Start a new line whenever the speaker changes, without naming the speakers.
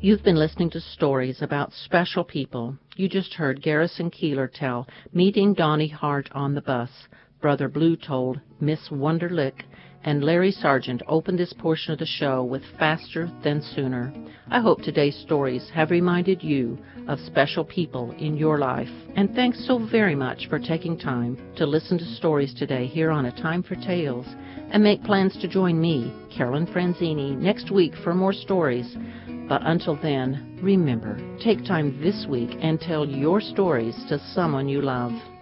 You've been listening to stories about special people. You just heard Garrison Keillor tell Meeting Donny Hart on the Bus, Brother Blue told Miss Wunderlich, and Larry Sargent opened this portion of the show with Faster Than Sooner. I hope today's stories have reminded you of special people in your life. And thanks so very much for taking time to listen to stories today here on A Time for Tales, and make plans to join me, Carolyn Franzini, next week for more stories. But until then, remember, take time this week and tell your stories to someone you love.